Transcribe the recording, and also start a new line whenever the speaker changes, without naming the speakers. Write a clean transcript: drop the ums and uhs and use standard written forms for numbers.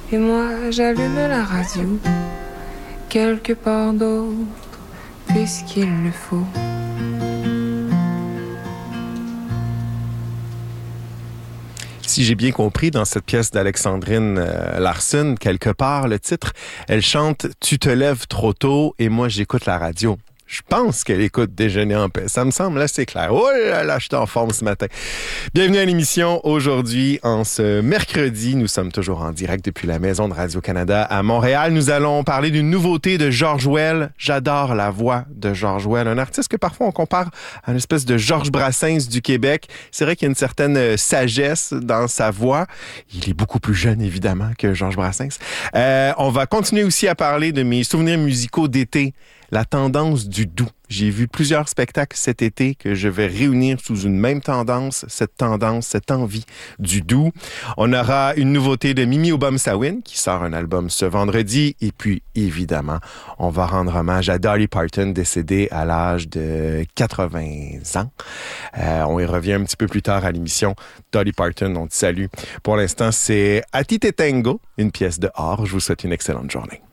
Et moi j'allume la radio, quelque part d'autre, puisqu'il le faut.
Si j'ai bien compris, dans cette pièce d'Alexandrine Larsson, quelque part, le titre, elle chante « Tu te lèves trop tôt et moi j'écoute la radio ». Je pense qu'elle écoute Déjeuner en paix. Ça me semble assez clair. Oh là là, je suis en forme ce matin. Bienvenue à l'émission. Aujourd'hui, en ce mercredi, nous sommes toujours en direct depuis la Maison de Radio-Canada à Montréal. Nous allons parler d'une nouveauté de George Well. J'adore la voix de George Well, un artiste que parfois on compare à une espèce de Georges Brassens du Québec. C'est vrai qu'il y a une certaine sagesse dans sa voix. Il est beaucoup plus jeune, évidemment, que Georges Brassens. On va continuer aussi à parler de mes souvenirs musicaux d'été. La tendance du doux. J'ai vu plusieurs spectacles cet été que je vais réunir sous une même tendance, cette envie du doux. On aura une nouveauté de Mimi Obama-Sawin qui sort un album ce vendredi. Et puis, évidemment, on va rendre hommage à Dolly Parton, décédée à l'âge de 80 ans. On y revient un petit peu plus tard à l'émission. Dolly Parton, on te salue. Pour l'instant, c'est A Ti Te Tengo, une pièce de or. Je vous souhaite une excellente journée.